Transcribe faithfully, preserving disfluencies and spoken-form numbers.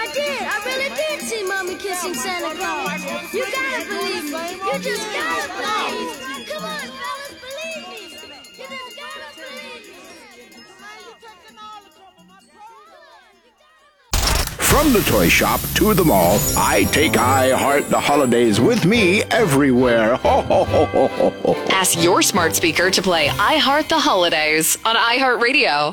did. I really did see Mommy kissing Santa Claus. You gotta believe me. You just gotta believe me. Come on, fellas, believe me. You just gotta believe me. From the toy shop to the mall, I take I Heart the Holidays with me everywhere. Ho, ho, ho, ho, ho, ho. Ask your smart speaker to play I Heart the Holidays on iHeartRadio.